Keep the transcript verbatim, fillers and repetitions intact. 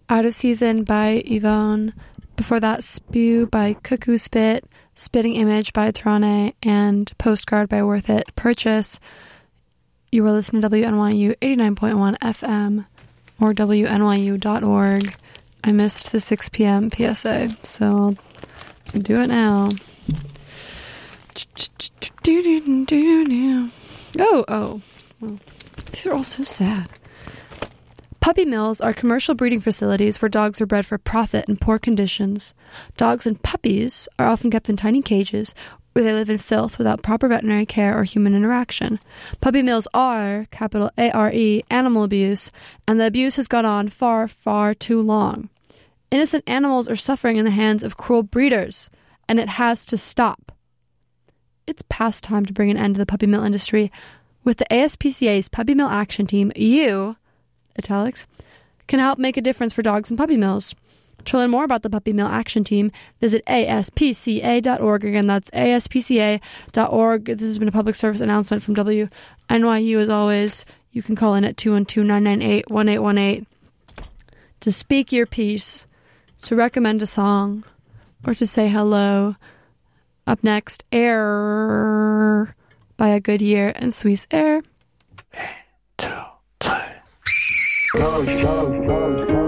Out of Season by Yvonne. Before that, Spew by Cuckoo Spit, Spitting Image by Trane, and Postcard by Worth It. Purchase. You are listening to W N Y U eighty-nine point one F M or W N Y U dot org. I missed the six p.m. P S A, so I'll do it now. Oh, oh. Well, these are all so sad. Puppy mills are commercial breeding facilities where dogs are bred for profit in poor conditions. Dogs and puppies are often kept in tiny cages where they live in filth without proper veterinary care or human interaction. Puppy mills are, capital A R E, animal abuse, and the abuse has gone on far, far too long. Innocent animals are suffering in the hands of cruel breeders, and it has to stop. It's past time to bring an end to the puppy mill industry. With the A S P C A's Puppy Mill Action Team, you, italics, can help make a difference for dogs and puppy mills. To learn more about the Puppy Mill Action Team, visit A S P C A dot org. Again, that's A S P C A dot org. This has been a public service announcement from W N Y U. As always, you can call in at two one two, nine nine eight, one eight one eight to speak your piece, to recommend a song, or to say hello. Up next, Air by A Good Year and Swiss Air. One, two, three. Go, go, go.